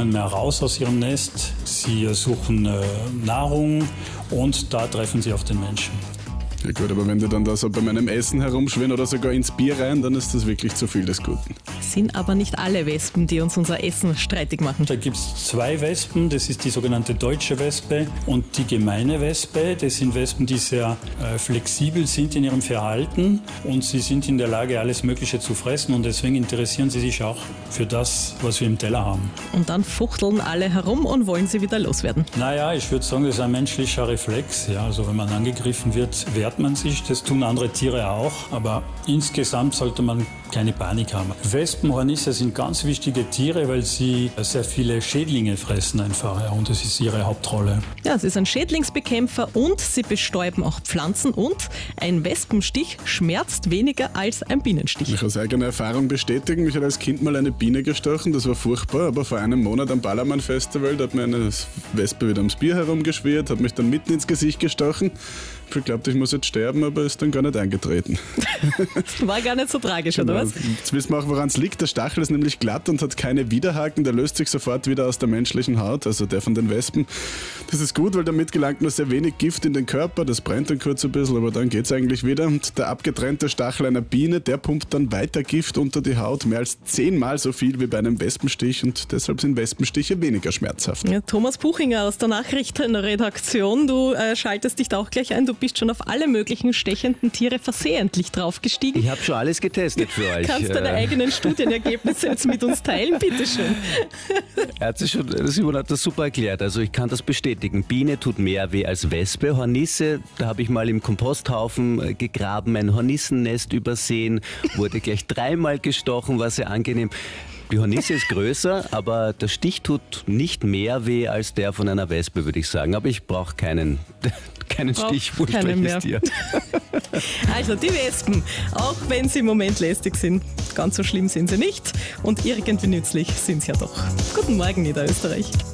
kommen mehr raus aus ihrem Nest, sie suchen Nahrung und da treffen sie auf den Menschen. Ja gut, aber wenn die dann da so bei meinem Essen herumschwirren oder sogar ins Bier rein, dann ist das wirklich zu viel des Guten. Sind aber nicht alle Wespen, die uns unser Essen streitig machen. Da gibt es 2 Wespen, das ist die sogenannte deutsche Wespe und die gemeine Wespe. Das sind Wespen, die sehr flexibel sind in ihrem Verhalten und sie sind in der Lage, alles Mögliche zu fressen und deswegen interessieren sie sich auch für das, was wir im Teller haben. Und dann fuchteln alle herum und wollen sie wieder loswerden. Naja, ich würde sagen, das ist ein menschlicher Reflex. Ja, also wenn man angegriffen wird, wehrt man sich. Das tun andere Tiere auch, aber insgesamt sollte man keine Panik haben. Wespen, Hornisse sind ganz wichtige Tiere, weil sie sehr viele Schädlinge fressen einfach. Ja, und das ist ihre Hauptrolle. Ja, es ist ein Schädlingsbekämpfer und sie bestäuben auch Pflanzen und ein Wespenstich schmerzt weniger als ein Bienenstich. Ich kann aus eigener Erfahrung bestätigen, mich hat als Kind mal eine Biene gestochen, das war furchtbar, aber vor einem Monat am Ballermann-Festival, da hat mir eine Wespe wieder ums Bier herumgeschwirrt, hat mich dann mitten ins Gesicht gestochen. Ich glaubte, ich muss jetzt sterben, aber ist dann gar nicht eingetreten. War gar nicht so tragisch, genau. Oder was? Jetzt wissen wir auch, woran es liegt. Der Stachel ist nämlich glatt und hat keine Widerhaken. Der löst sich sofort wieder aus der menschlichen Haut, also der von den Wespen. Das ist gut, weil damit gelangt nur sehr wenig Gift in den Körper. Das brennt dann kurz ein bisschen, aber dann geht es eigentlich wieder. Und der abgetrennte Stachel einer Biene, der pumpt dann weiter Gift unter die Haut. Mehr als 10-mal so viel wie bei einem Wespenstich und deshalb sind Wespenstiche weniger schmerzhaft. Ja, Thomas Buchinger aus der Nachrichtenredaktion, du schaltest dich da auch gleich ein. Du bist schon auf alle möglichen stechenden Tiere versehentlich draufgestiegen. Ich habe schon alles getestet für euch. Kannst deine eigenen Studienergebnisse jetzt mit uns teilen, bitteschön. Simon hat das super erklärt. Also ich kann das bestätigen. Biene tut mehr weh als Wespe. Hornisse, da habe ich mal im Komposthaufen gegraben, ein Hornissennest übersehen, wurde gleich 3-mal gestochen, war sehr angenehm. Die Hornisse ist größer, aber der Stich tut nicht mehr weh als der von einer Wespe, würde ich sagen. Aber ich brauche keinen Stich, wurscht welches Tier. Also die Wespen, auch wenn sie im Moment lästig sind, ganz so schlimm sind sie nicht und irgendwie nützlich sind sie ja doch. Guten Morgen, Niederösterreich.